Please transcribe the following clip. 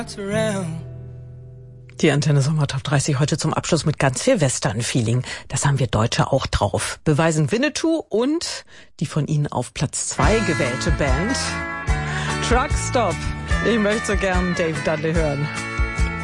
Die Antenne Sommer Top 30 heute zum Abschluss mit ganz viel Western-Feeling. Das haben wir Deutsche auch drauf. Beweisen Winnetou und die von Ihnen auf Platz 2 gewählte Band Truck Stop. Ich möchte so gern Dave Dudley hören.